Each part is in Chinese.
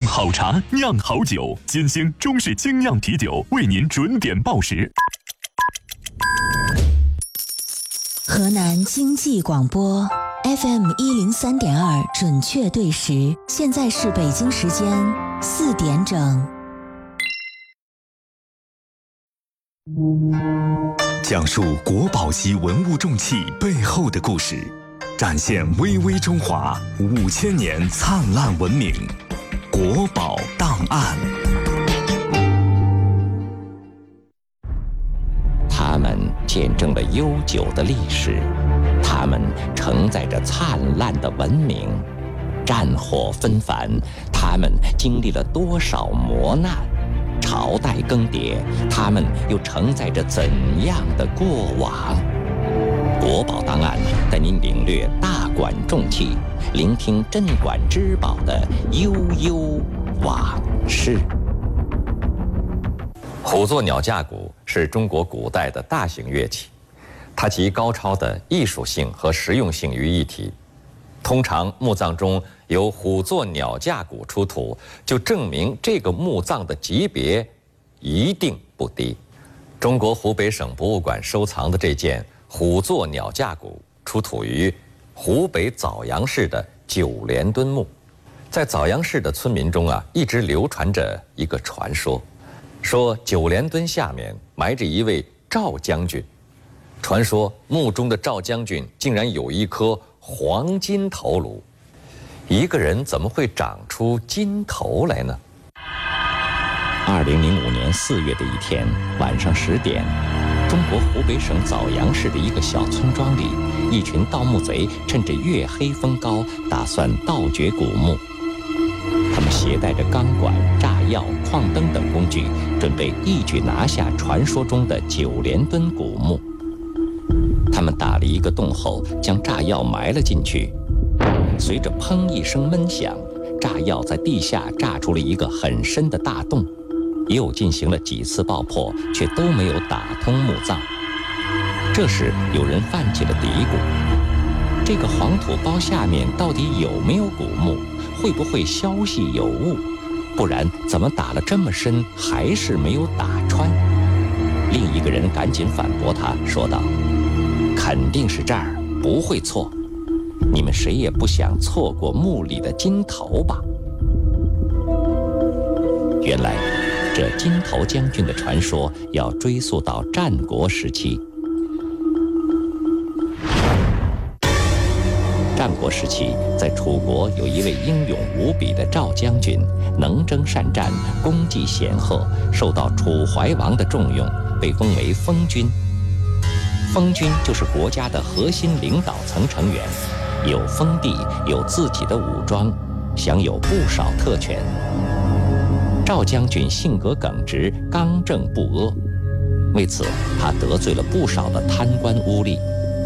好茶，酿好酒，金星中式精酿啤酒为您准点报时。 河南经济广播 FM 103.2准确对时，现在是北京时间4点整。 讲述国宝级文物重器背后的故事，展现巍巍中华5000年灿烂文明。国宝档案。 他们见证了悠久的历史，他们承载着灿烂的文明。战火纷繁，他们经历了多少磨难？朝代更迭，他们又承载着怎样的过往？国宝档案带您领略大馆重器，聆听镇馆之宝的悠悠往事。虎座鸟架鼓是中国古代的大型乐器，它集高超的艺术性和实用性于一体。通常墓葬中有虎座鸟架鼓出土，就证明这个墓葬的级别一定不低。中国湖北省博物馆收藏的这件虎座鸟架鼓出土于湖北枣阳市的九连墩墓。在枣阳市的村民中一直流传着一个传说，说九连墩下面埋着一位赵将军。传说墓中的赵将军竟然有一颗黄金头颅。一个人怎么会长出金头来呢？2005年4月的一天晚上10点，中国湖北省枣阳市的一个小村庄里，一群盗墓贼趁着月黑风高，打算盗掘古墓。他们携带着钢管、炸药、矿灯等工具，准备一举拿下传说中的九连墩古墓。他们打了一个洞后，将炸药埋了进去。随着砰一声闷响，炸药在地下炸出了一个很深的大洞。又进行了几次爆破，却都没有打通墓葬。这时有人泛起了嘀咕：这个黄土包下面到底有没有古墓？会不会消息有误？不然怎么打了这么深还是没有打穿？另一个人赶紧反驳他，说道：肯定是这儿，不会错。你们谁也不想错过墓里的金头吧？原来这金头将军的传说要追溯到战国时期。战国时期，在楚国有一位英勇无比的赵将军，能征善战，功绩显赫，受到楚怀王的重用，被封为封君。封君就是国家的核心领导层成员，有封地，有自己的武装，享有不少特权。赵将军性格耿直，刚正不阿，为此他得罪了不少的贪官污吏。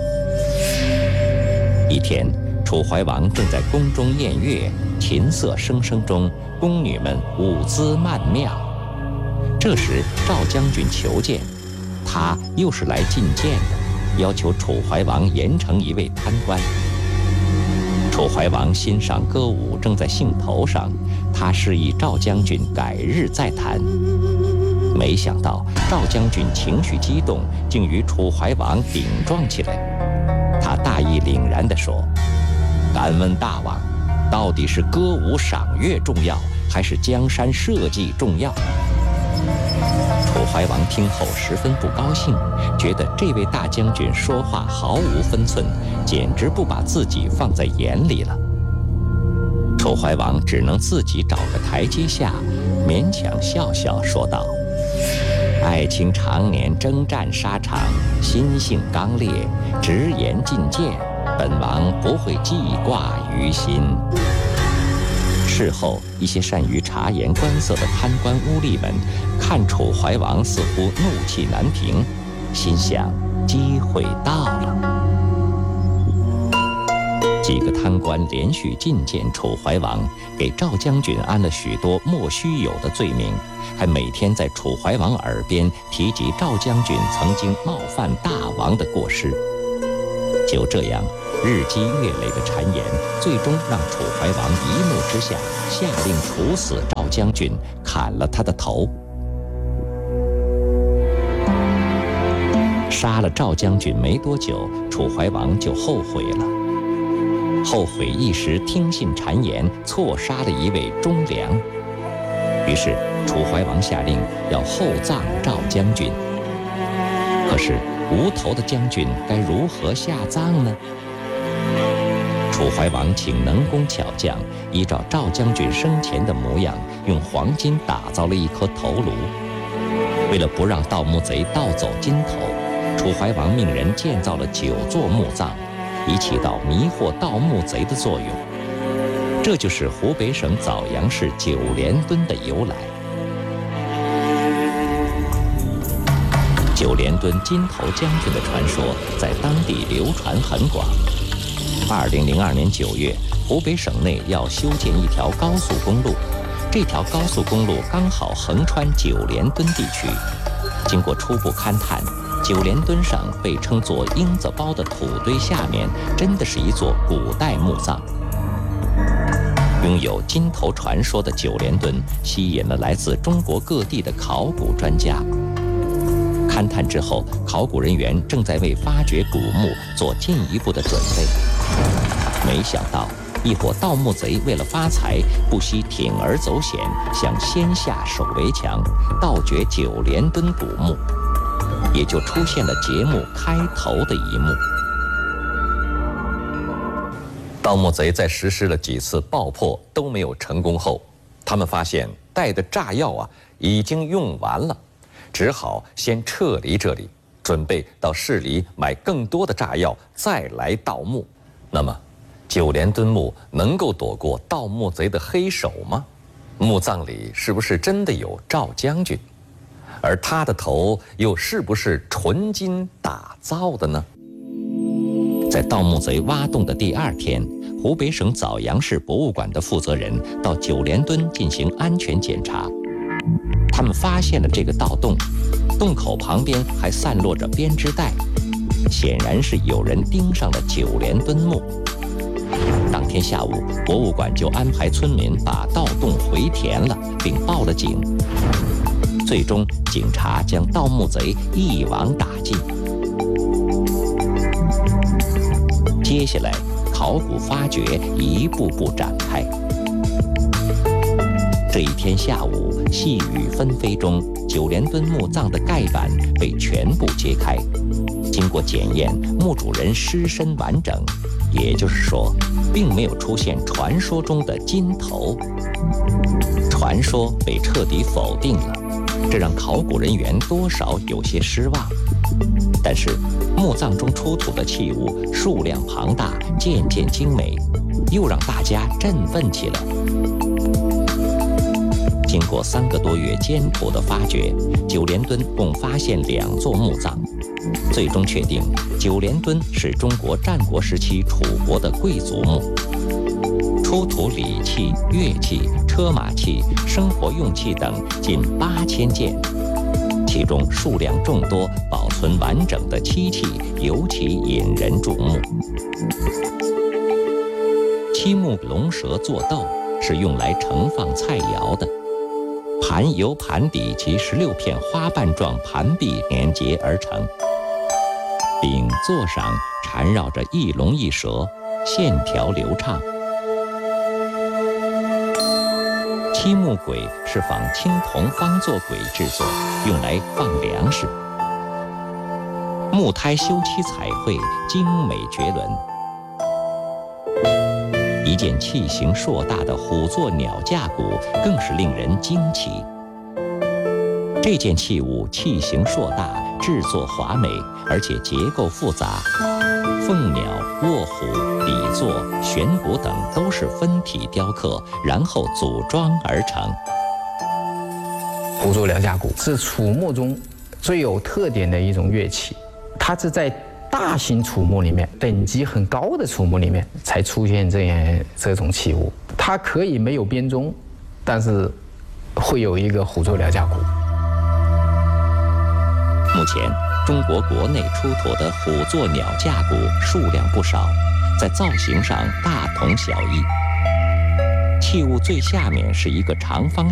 一天，楚怀王正在宫中宴乐，琴瑟声声中，宫女们舞姿曼妙。这时赵将军求见，他又是来觐见的，要求楚怀王严惩一位贪官。楚怀王欣赏歌舞正在兴头上，他示意赵将军改日再谈。没想到赵将军情绪激动，竟与楚怀王顶撞起来。他大义凛然地说：敢问大王，到底是歌舞赏乐重要，还是江山社稷重要？楚怀王听后十分不高兴，觉得这位大将军说话毫无分寸，简直不把自己放在眼里了。楚怀王只能自己找个台阶下，勉强笑笑说道：爱卿常年征战沙场，心性刚烈，直言进谏，本王不会记挂于心。事后，一些善于察言观色的贪官污吏们看楚怀王似乎怒气难平，心想机会到了。几个贪官连续觐见楚怀王，给赵将军安了许多莫须有的罪名，还每天在楚怀王耳边提及赵将军曾经冒犯大王的过失。 就这样，日积月累的谗言，最终让楚怀王一怒之下下令处死赵将军，砍了他的头。杀了赵将军没多久，楚怀王就后悔了，后悔一时听信谗言，错杀了一位忠良。于是楚怀王下令要厚葬赵将军。可是无头的将军该如何下葬呢？楚怀王请能工巧匠依照赵将军生前的模样，用黄金打造了一颗头颅。为了不让盗墓贼盗走金头，楚怀王命人建造了9座墓葬，以起到迷惑盗墓贼的作用。这就是湖北省枣阳市九连墩的由来。九连墩金头将军的传说在当地流传很广。2002年9月，湖北省内要修建一条高速公路，这条高速公路刚好横穿九连墩地区。经过初步勘探，九连墩上被称作鹰子包的土堆下面，真的是一座古代墓葬。拥有金头传说的九连墩吸引了来自中国各地的考古专家。勘探之后，考古人员正在为发掘古墓做进一步的准备。没想到，一伙盗墓贼为了发财，不惜铤而走险，想先下手为强，盗掘九连墩古墓，也就出现了节目开头的一幕。盗墓贼在实施了几次爆破都没有成功后，他们发现带的炸药已经用完了，只好先撤离这里，准备到市里买更多的炸药再来盗墓。那么九连墩墓能够躲过盗墓贼的黑手吗？墓葬里是不是真的有赵将军？而他的头又是不是纯金打造的呢？在盗墓贼挖洞的第2天，湖北省枣阳市博物馆的负责人到九连墩进行安全检查。他们发现了这个盗洞，洞口旁边还散落着编织袋，显然是有人盯上了九连墩墓。当天下午，博物馆就安排村民把盗洞回填了，并报了警。最终，警察将盗墓贼一网打尽。接下来，考古发掘一步步展开。这一天下午，细雨纷飞中，九连墩墓葬的盖板被全部揭开。经过检验，墓主人尸身完整，也就是说，并没有出现传说中的金头。传说被彻底否定了，这让考古人员多少有些失望。但是，墓葬中出土的器物数量庞大，件件精美，又让大家振奋起来。经过3个多月艰苦的发掘，九连墩共发现2座墓葬，最终确定九连墩是中国战国时期楚国的贵族墓。出土礼器、乐器、车马器、生活用器等近8000件，其中数量众多、保存完整的漆器尤其引人注目。漆木龙蛇做豆是用来盛放菜肴的。盘由盘底及16片花瓣状盘壁连结而成，柄座上缠绕着一龙一蛇，线条流畅。漆木簋是仿青铜方座簋制作，用来放粮食。木胎修漆彩绘，精美绝伦。一件器形硕大的虎座鸟架鼓更是令人惊奇。这件器物器形硕大，制作华美，而且结构复杂。凤鸟、卧虎、底座、悬鼓等都是分体雕刻，然后组装而成。 虎座鸟架鼓是楚墓中最有特点的一种乐器，它是在大型楚墓里面，等级很高的楚墓里面才出现这种器物。它可以没有编钟，但是会有一个虎座鸟架鼓。 目前， 中国国内出土的虎座鸟架骨数量不少，在造型上大同小异。器物最下面是一个长方